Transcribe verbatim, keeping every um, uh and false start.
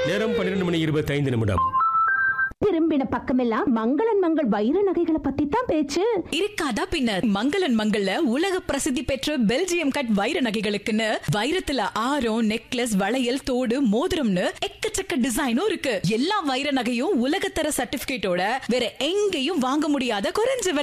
நேரம் பன்னிரண்டு மணி இருபத்தி ஐந்து நிமிடம். திரும்பின பக்கமெல்லாம் மங்களன் மங்கள் வைர நகைகளை பத்தி தான் பேச்சு. இருக்காதா பின்ன. மங்களன் மங்கள்ல உலக பிரசித்தி பெற்ற பெல்ஜியம் கட் வைர நகைகளுக்குன்னு வைரத்துல ஆரம், நெக்லஸ், வளையல், தோடு, மோதிரம்னு எக்கச்சக்க டிசைனும் இருக்கு. எல்லா வைர நகையும் உலகத்தர சர்டிபிகேட்டோட வேற எங்கேயும் வாங்க முடியாத குறைஞ்ச